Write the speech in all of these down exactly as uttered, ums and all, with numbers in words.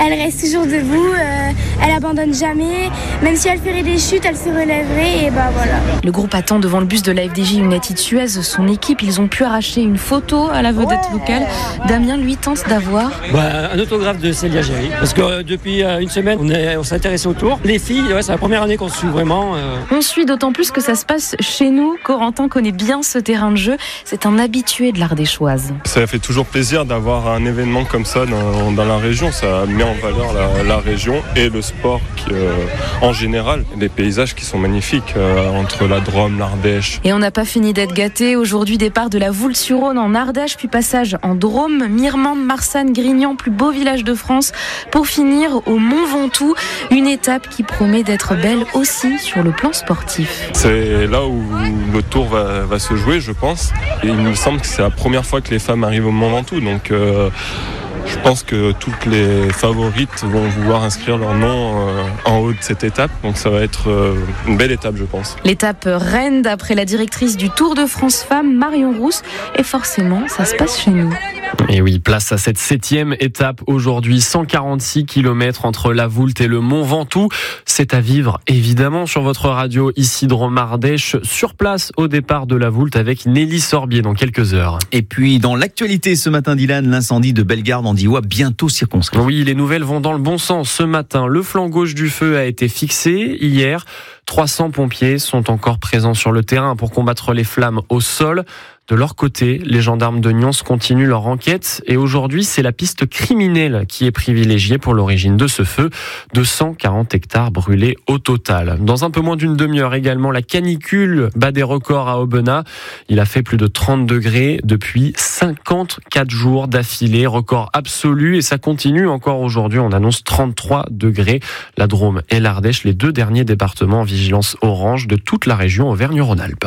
elle reste toujours debout, euh, elle abandonne jamais. Même si elle ferait des chutes, elle se relèverait et bah voilà. Le groupe attend devant le bus de la F D J United Suez son équipe. Ils ont pu arracher une photo à la vedette Ouais. locale. Damien, lui, tente d'avoir Bah, un autographe de Célia Géry. Parce que euh, depuis euh, une semaine, on, est, on s'est intéressé au tour. Les filles, ouais, c'est la première année qu'on se suit vraiment. Euh... On suit d'autant plus que ça se passe chez nous. Corentin connaît bien ce terrain de jeu. C'est un habitué de l'Ardéchoise. Ça fait toujours plaisir d'avoir un événement comme ça dans, dans la région. Ça met en valeur la, la région et le sport qui, euh, en général. Des paysages qui sont magnifiques euh, entre la Drôme, l'Ardèche. Et on n'a pas fini d'être gâtés. Aujourd'hui, départ de la Voulte-sur-Rhône en Ardèche, puis passage en Drôme, Mirmande, Marsanne, Grignan, plus beau village de France, pour finir au Mont Ventoux. Une étape qui promet d'être belle aussi sur le plan sportif. C'est là où le tour va, va se jouer, je pense. Et il me semble que c'est la première fois que les femmes arrivent au Mont Ventoux. Donc euh, je pense que toutes les favorites vont vouloir inscrire leur nom euh, en haut de cette étape. Donc ça va être euh, une belle étape, je pense. L'étape reine, d'après la directrice du Tour de France Femmes, Marion Rousse. Et forcément, ça se passe chez nous. Et oui, place à cette septième étape aujourd'hui, cent quarante-six kilomètres entre la Voulte et le Mont Ventoux. C'est à vivre évidemment sur votre radio, ici Drôme Ardèche, sur place au départ de la Voulte avec Nelly Sorbier dans quelques heures. Et puis dans l'actualité ce matin, Dylan, l'incendie de Bellegarde en Diois bientôt circonscrit. Oui, les nouvelles vont dans le bon sens. Ce matin, le flanc gauche du feu a été fixé. Hier, trois cents pompiers sont encore présents sur le terrain pour combattre les flammes au sol. De leur côté, les gendarmes de Nyons continuent leur enquête et aujourd'hui, c'est la piste criminelle qui est privilégiée pour l'origine de ce feu. deux cent quarante hectares brûlés au total. Dans un peu moins d'une demi-heure également, la canicule bat des records à Aubenas. Il a fait plus de trente degrés depuis cinquante-quatre jours d'affilée, record absolu et ça continue encore aujourd'hui. On annonce trente-trois degrés. La Drôme et l'Ardèche, les deux derniers départements en vigilance orange de toute la région Auvergne-Rhône-Alpes.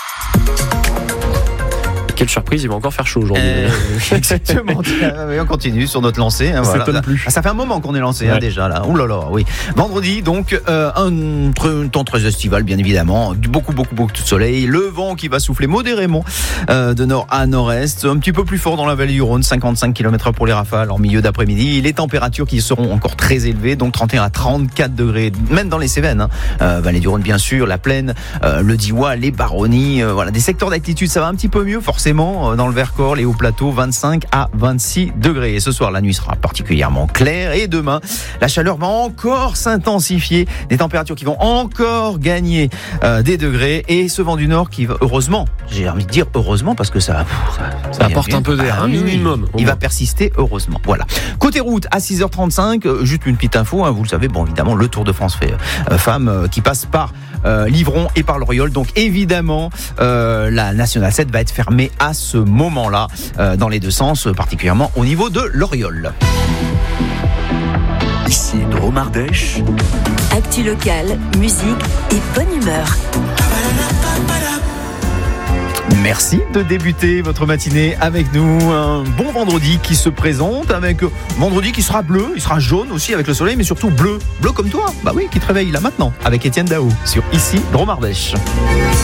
Quelle surprise, il va encore faire chaud aujourd'hui. Euh, exactement. On continue sur notre lancée. Hein, ça voilà. s'étonne plus. Ça fait un moment qu'on est lancé ouais. hein, déjà là. Oh là là, oui. Vendredi, donc euh, un, un temps très estival, bien évidemment. Beaucoup, beaucoup, beaucoup de soleil. Le vent qui va souffler modérément euh, de nord à nord-est. Un petit peu plus fort dans la vallée du Rhône, cinquante-cinq kilomètres heure pour les rafales en milieu d'après-midi. Les températures qui seront encore très élevées, donc trente et un à trente-quatre degrés, même dans les Cévennes. Hein. Euh, vallée du Rhône, bien sûr, la Plaine, euh, le Diois, les Baronnies. Euh, voilà, des secteurs d'altitude, ça va un petit peu mieux, forcément. Dans le Vercors, les hauts plateaux, vingt-cinq à vingt-six degrés. Et ce soir, la nuit sera particulièrement claire. Et demain, la chaleur va encore s'intensifier. Des températures qui vont encore gagner euh, des degrés. Et ce vent du nord qui va, heureusement, j'ai envie de dire heureusement, parce que ça, ça, ça apporte un peu d'air, ah, un oui, minimum. Il va persister, heureusement. Voilà. Côté route, à six heures trente-cinq, euh, juste une petite info, hein, vous le savez, bon, évidemment, le Tour de France fait euh, femmes euh, qui passe par euh, Livron et par l'Oriol. Donc, évidemment, euh, la Nationale sept va être fermée à ce moment-là, euh, dans les deux sens, particulièrement au niveau de l'Oriol. Ici Drôme Ardèche. Actu locale, musique et bonne humeur. Merci de débuter votre matinée avec nous. Un bon vendredi qui se présente, avec vendredi qui sera bleu, il sera jaune aussi avec le soleil, mais surtout bleu. Bleu comme toi, bah oui, qui te réveille là maintenant, avec Étienne Daou sur Ici Drôme Ardèche.